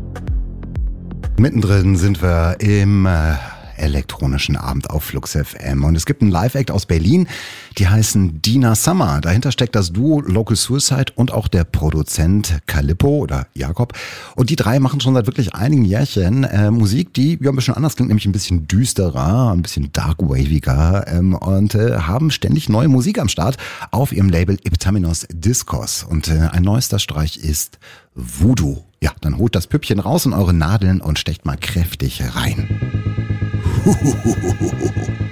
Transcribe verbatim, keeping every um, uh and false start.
Mittendrin sind wir im äh, elektronischen Abend auf Flux F M und es gibt einen Live-Act aus Berlin, die heißen Dina Summer. Dahinter steckt das Duo Local Suicide und auch der Produzent Calippo oder Jakob. Und die drei machen schon seit wirklich einigen Jährchen äh, Musik, die ja ein bisschen anders klingt, nämlich ein bisschen düsterer, ein bisschen dark-waviger ähm, und äh, haben ständig neue Musik am Start auf ihrem Label Iptaminos Discos. Und äh, ein neuester Streich ist Voodoo. Ja, dann holt das Püppchen raus in eure Nadeln und stecht mal kräftig rein.